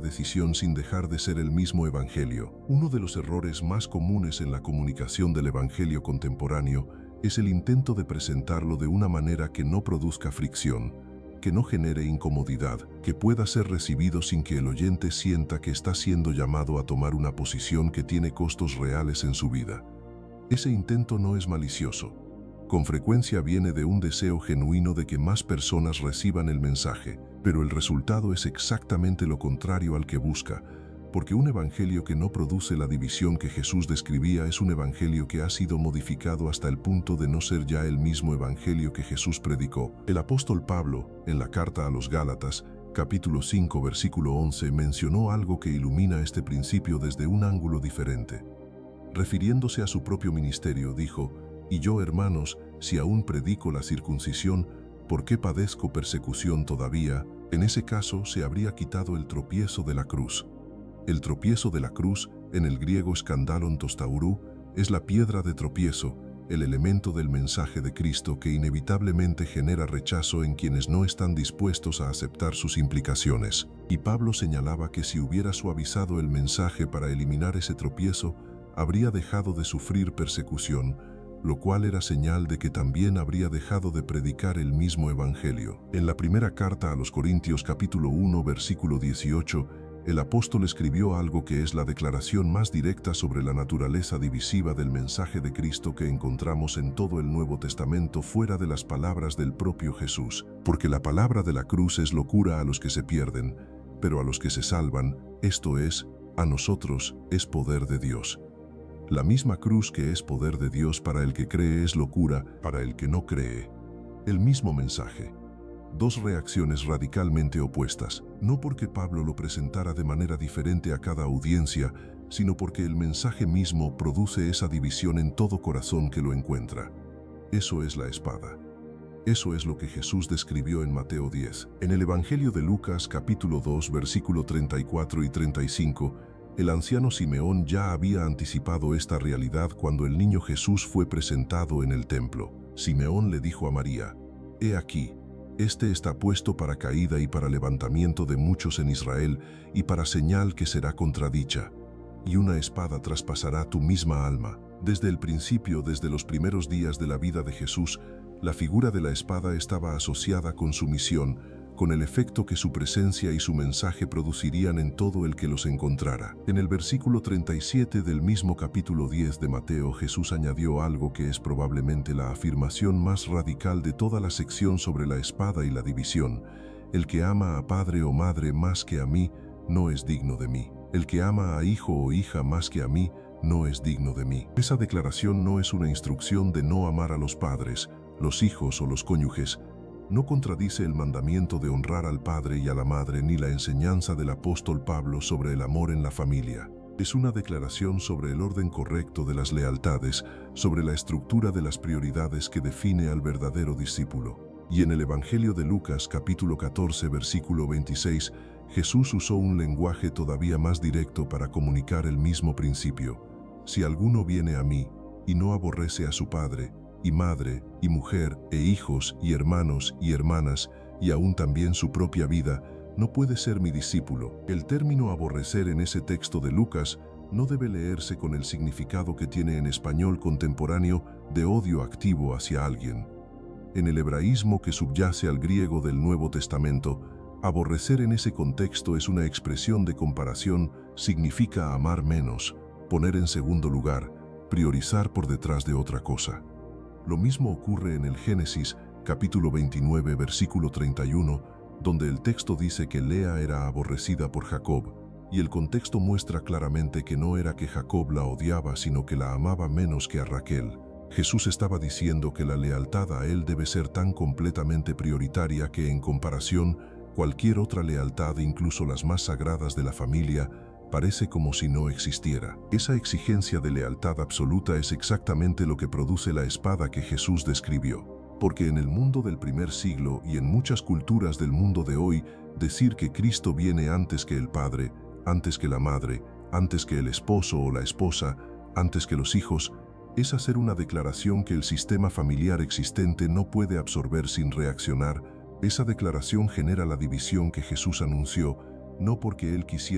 decisión sin dejar de ser el mismo evangelio. Uno de los errores más comunes en la comunicación del evangelio contemporáneo es el intento de presentarlo de una manera que no produzca fricción, que no genere incomodidad, que pueda ser recibido sin que el oyente sienta que está siendo llamado a tomar una posición que tiene costos reales en su vida. Ese intento no es malicioso. Con frecuencia viene de un deseo genuino de que más personas reciban el mensaje, pero el resultado es exactamente lo contrario al que busca, porque un evangelio que no produce la división que Jesús describía es un evangelio que ha sido modificado hasta el punto de no ser ya el mismo evangelio que Jesús predicó. El apóstol Pablo, en la carta a los Gálatas, capítulo 5, versículo 11, mencionó algo que ilumina este principio desde un ángulo diferente. Refiriéndose a su propio ministerio, dijo: «Y yo, hermanos, si aún predico la circuncisión, ¿por qué padezco persecución todavía?». En ese caso se habría quitado el tropiezo de la cruz. El tropiezo de la cruz, en el griego skandalon tostaurú, es la piedra de tropiezo, el elemento del mensaje de Cristo que inevitablemente genera rechazo en quienes no están dispuestos a aceptar sus implicaciones. Y Pablo señalaba que si hubiera suavizado el mensaje para eliminar ese tropiezo, habría dejado de sufrir persecución, lo cual era señal de que también habría dejado de predicar el mismo evangelio. En la primera carta a los Corintios capítulo 1 versículo 18, el apóstol escribió algo que es la declaración más directa sobre la naturaleza divisiva del mensaje de Cristo que encontramos en todo el Nuevo Testamento fuera de las palabras del propio Jesús. Porque la palabra de la cruz es locura a los que se pierden, pero a los que se salvan, esto es, a nosotros, es poder de Dios. La misma cruz que es poder de Dios para el que cree es locura para el que no cree. El mismo mensaje. Dos reacciones radicalmente opuestas, no porque Pablo lo presentara de manera diferente a cada audiencia, sino porque el mensaje mismo produce esa división en todo corazón que lo encuentra. Eso es la espada. Eso es lo que Jesús describió en Mateo 10. En el Evangelio de Lucas capítulo 2 versículo 34 y 35, el anciano Simeón ya había anticipado esta realidad cuando el niño Jesús fue presentado en el templo. Simeón le dijo a María: «He aquí, este está puesto para caída y para levantamiento de muchos en Israel, y para señal que será contradicha. Y una espada traspasará tu misma alma». Desde el principio, desde los primeros días de la vida de Jesús, la figura de la espada estaba asociada con su misión, con el efecto que su presencia y su mensaje producirían en todo el que los encontrara. En el versículo 37 del mismo capítulo 10 de Mateo, Jesús añadió algo que es probablemente la afirmación más radical de toda la sección sobre la espada y la división: «El que ama a padre o madre más que a mí, no es digno de mí. El que ama a hijo o hija más que a mí, no es digno de mí». Esa declaración no es una instrucción de no amar a los padres, los hijos o los cónyuges. No contradice el mandamiento de honrar al padre y a la madre ni la enseñanza del apóstol Pablo sobre el amor en la familia. Es una declaración sobre el orden correcto de las lealtades, sobre la estructura de las prioridades que define al verdadero discípulo. Y en el Evangelio de Lucas capítulo 14 versículo 26, Jesús usó un lenguaje todavía más directo para comunicar el mismo principio: «Si alguno viene a mí y no aborrece a su padre, y madre, y mujer, e hijos, y hermanos, y hermanas, y aún también su propia vida, no puede ser mi discípulo». El término aborrecer en ese texto de Lucas no debe leerse con el significado que tiene en español contemporáneo de odio activo hacia alguien. En el hebraísmo que subyace al griego del Nuevo Testamento, aborrecer en ese contexto es una expresión de comparación, significa amar menos, poner en segundo lugar, priorizar por detrás de otra cosa. Lo mismo ocurre en el Génesis, capítulo 29, versículo 31, donde el texto dice que Lea era aborrecida por Jacob, y el contexto muestra claramente que no era que Jacob la odiaba, sino que la amaba menos que a Raquel. Jesús estaba diciendo que la lealtad a él debe ser tan completamente prioritaria que, en comparación, cualquier otra lealtad, incluso las más sagradas de la familia, parece como si no existiera. Esa exigencia de lealtad absoluta es exactamente lo que produce la espada que Jesús describió. Porque en el mundo del primer siglo y en muchas culturas del mundo de hoy, decir que Cristo viene antes que el padre, antes que la madre, antes que el esposo o la esposa, antes que los hijos, es hacer una declaración que el sistema familiar existente no puede absorber sin reaccionar. Esa declaración genera la división que Jesús anunció, no porque él quisiera